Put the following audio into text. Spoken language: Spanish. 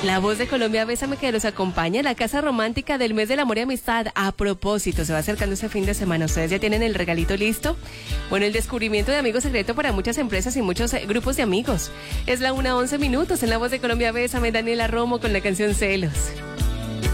La voz de Colombia, Bésame, que los acompaña, la casa romántica del mes del amor y amistad. A propósito, se va acercando ese fin de semana. ¿Ustedes ya tienen el regalito listo? Bueno, el descubrimiento de amigo secreto para muchas empresas y muchos grupos de amigos. Es la 1:11 en la voz de Colombia, Bésame, Daniela Romo con la canción Celos.